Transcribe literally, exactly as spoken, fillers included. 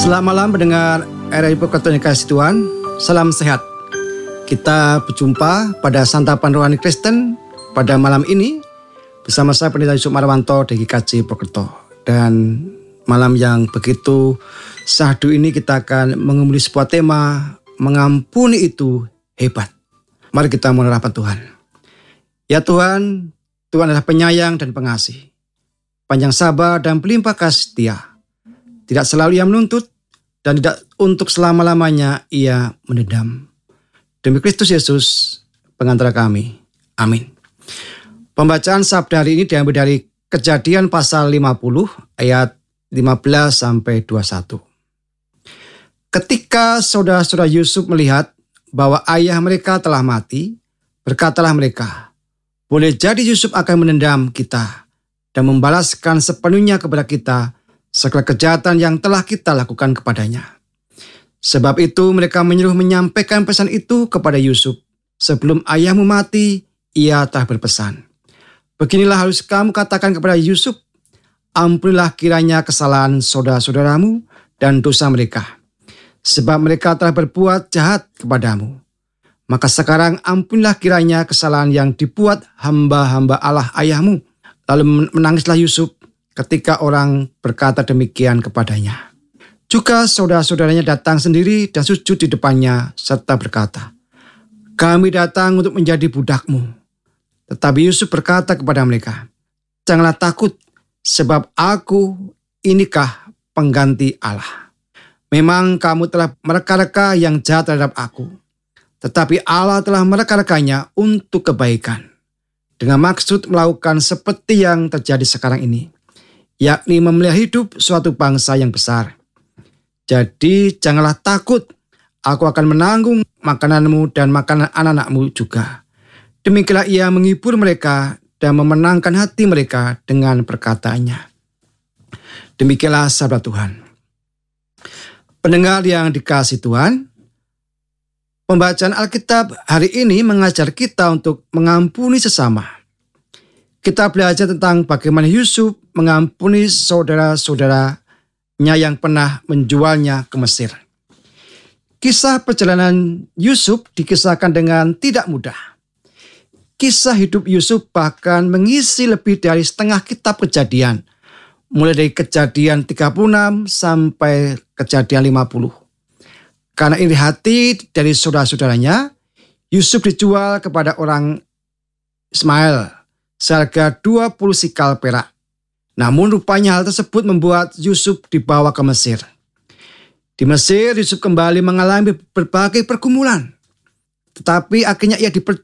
Selamat malam pendengar R R I Pekerjaan Kasih Tuhan. Salam sehat. Kita berjumpa pada santapan rohani Kristen pada malam ini bersama saya Pendeta Yusuf Marwanto dari G K J Purwokerto. Dan malam yang begitu syahdu ini kita akan mengemudi sebuah tema, mengampuni itu hebat. Mari kita menerapkan Tuhan. Ya Tuhan, Tuhan adalah penyayang dan pengasih, panjang sabar dan berlimpah kasih setia. Tidak selalu Ia menuntut dan tidak untuk selama-lamanya Ia mendendam. Demi Kristus Yesus, pengantara kami. Amin. Pembacaan sabda hari ini diambil dari Kejadian pasal lima puluh ayat lima belas sampai dua puluh satu. Ketika saudara-saudara Yusuf melihat bahwa ayah mereka telah mati, berkatalah mereka, boleh jadi Yusuf akan menendam kita dan membalaskan sepenuhnya kepada kita segala kejahatan yang telah kita lakukan kepadanya. Sebab itu mereka menyuruh menyampaikan pesan itu kepada Yusuf. Sebelum ayahmu mati, ia telah berpesan, beginilah harus kamu katakan kepada Yusuf, ampunilah kiranya kesalahan saudara-saudaramu dan dosa mereka, sebab mereka telah berbuat jahat kepadamu. Maka sekarang ampunilah kiranya kesalahan yang dibuat hamba-hamba Allah ayahmu. Lalu menangislah Yusuf ketika orang berkata demikian kepadanya. Juga saudara-saudaranya datang sendiri dan sujud di depannya serta berkata, kami datang untuk menjadi budakmu. Tetapi Yusuf berkata kepada mereka, janganlah takut, sebab aku inikah pengganti Allah. Memang kamu telah mereka-reka yang jahat terhadap aku, tetapi Allah telah mereka-rekanya untuk kebaikan, dengan maksud melakukan seperti yang terjadi sekarang ini, yakni memelihara hidup suatu bangsa yang besar. Jadi janganlah takut, aku akan menanggung makananmu dan makanan anak-anakmu juga. Demikianlah ia menghibur mereka dan memenangkan hati mereka dengan perkataannya. Demikianlah sabda Tuhan. Pendengar yang dikasihi Tuhan, pembacaan Alkitab hari ini mengajar kita untuk mengampuni sesama. Kita belajar tentang bagaimana Yusuf mengampuni saudara-saudaranya yang pernah menjualnya ke Mesir. Kisah perjalanan Yusuf dikisahkan dengan tidak mudah. Kisah hidup Yusuf bahkan mengisi lebih dari setengah kitab Kejadian, mulai dari Kejadian tiga puluh enam sampai Kejadian lima puluh. Karena iri hati dari saudara-saudaranya, Yusuf dijual kepada orang Ismail seharga dua puluh sikal perak. Namun rupanya hal tersebut membuat Yusuf dibawa ke Mesir. Di Mesir, Yusuf kembali mengalami berbagai pergumulan. Tetapi akhirnya ia